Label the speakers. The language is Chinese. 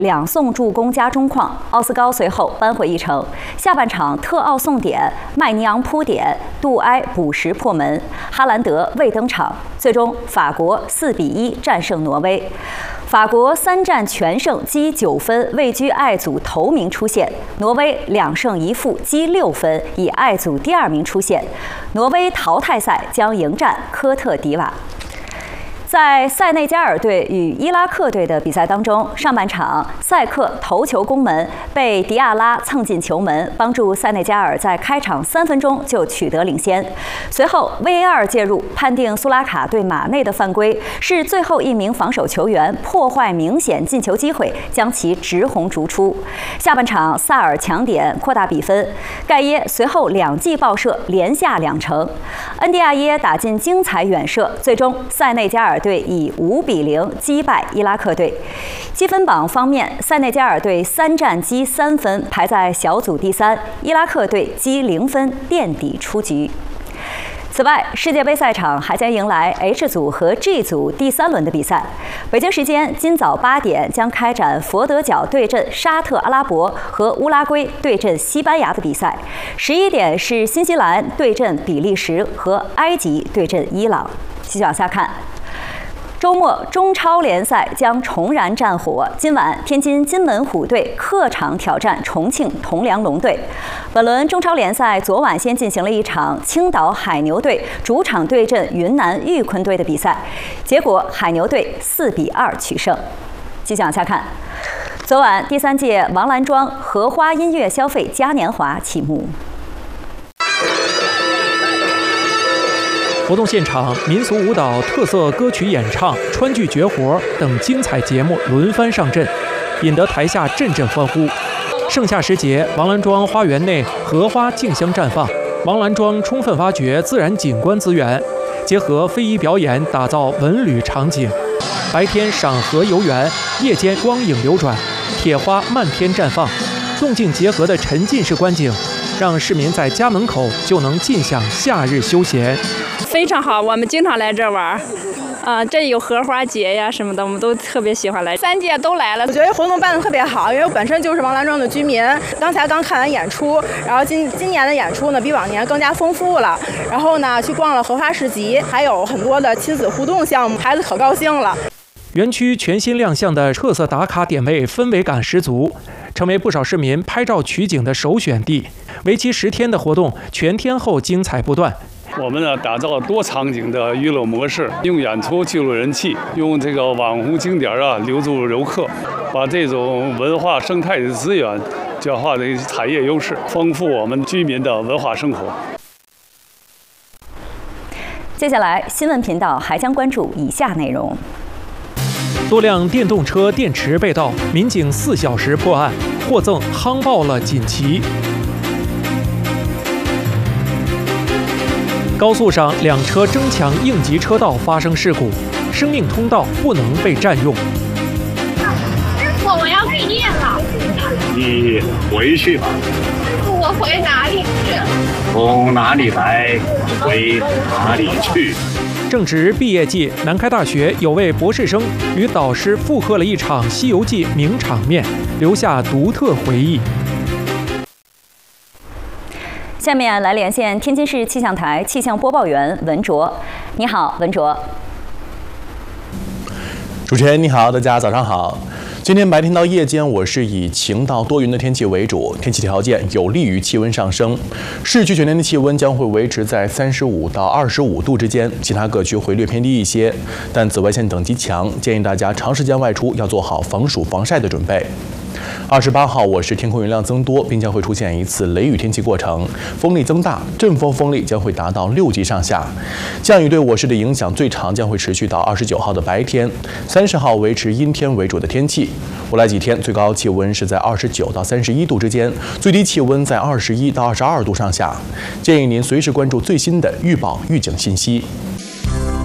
Speaker 1: 2送助攻加中框，奥斯高随后扳回一城。下半场特奥送点，麦尼昂扑点，杜埃补时破门，哈兰德未登场。最终，法国4比1战胜挪威。法国3战全胜，积9分，位居爱组头名出线。挪威2胜1负，积6分，以爱组第2名出线。挪威淘汰赛将迎战科特迪瓦。在塞内加尔队与伊拉克队的比赛当中，上半场塞克头球攻门，被迪亚拉蹭进球门，帮助塞内加尔在开场3分钟就取得领先。随后 VAR 介入，判定苏拉卡对马内的犯规是最后一名防守球员破坏明显进球机会，将其直红逐出。下半场萨尔抢点扩大比分，盖耶随后2记爆射连下2城，恩迪亚耶打进精彩远射，最终塞内加尔队以5比0击败伊拉克队。积分榜方面，塞内加尔队3战积3分，排在小组第3；伊拉克队积0分，垫底出局。此外，世界杯赛场还将迎来 H 组和 G 组第3轮的比赛。北京时间今早8点将开展佛得角对阵沙特阿拉伯和乌拉圭对阵西班牙的比赛，11点是新西兰对阵比利时和埃及对阵伊朗。继续往下看。周末，中超联赛将重燃战火。今晚，天津津门虎队客场挑战重庆铜梁龙队。本轮中超联赛昨晚先进行了一场青岛海牛队主场对阵云南玉坤队的比赛，结果海牛队4比2取胜。继续往下看，昨晚第3届王兰庄荷花音乐消费嘉年华启幕。
Speaker 2: 活动现场，民俗舞蹈、特色歌曲演唱、川剧绝活等精彩节目轮番上阵，引得台下阵阵欢呼。盛夏时节，王兰庄花园内荷花竞相绽放。王兰庄充分挖掘自然景观资源，结合非遗表演，打造文旅场景。白天赏荷游园，夜间光影流转，铁花漫天绽放，动静结合的沉浸式观景，让市民在家门口就能尽享夏日休闲。
Speaker 3: 非常好，我们经常来这玩。这有荷花节呀什么的，我们都特别喜欢来。3届都来了，
Speaker 4: 我觉得活动办得特别好，因为我本身就是王兰庄的居民。刚看完演出，然后今年的演出呢比往年更加丰富了。然后呢，去逛了荷花市集，还有很多的亲子互动项目，孩子可高兴了。
Speaker 2: 园区全新亮相的特色打卡点位氛围感十足，成为不少市民拍照取景的首选地。为期10天的活动，全天候精彩不断。
Speaker 5: 我们呢打造多场景的娱乐模式，用演出记录人气，用这个网红景点留住游客，把这种文化生态的资源转化为产业优势，丰富我们居民的文化生活。
Speaker 1: 接下来，新闻频道还将关注以下内容：
Speaker 2: 多辆电动车电池被盗，民警4小时破案，获赠夯爆了锦旗。高速上2车争抢应急车道发生事故，生命通道不能被占用。
Speaker 6: 我要毕业了。
Speaker 7: 你回去吧。
Speaker 6: 我回哪里去？
Speaker 7: 从哪里来，回哪里去。
Speaker 2: 正值毕业季，南开大学有位博士生与导师复刻了一场《西游记》名场面，留下独特回忆。
Speaker 1: 下面来连线天津市气象台气象播报员文卓。你好，文卓。
Speaker 8: 主持人你好，大家早上好。今天白天到夜间，我市以晴到多云的天气为主，天气条件有利于气温上升。市区全天的气温将会维持在35到25度之间，其他各区会略偏低一些。但紫外线等级强，建议大家长时间外出要做好防暑防晒的准备。28号，我市天空云量增多，并将会出现一次雷雨天气过程，风力增大，阵风风力将会达到6级上下。降雨对我市的影响最长将会持续到29号的白天，30号维持阴天为主的天气。未来几天最高气温是在29到31度之间，最低气温在21到22度上下。建议您随时关注最新的预报预警信息。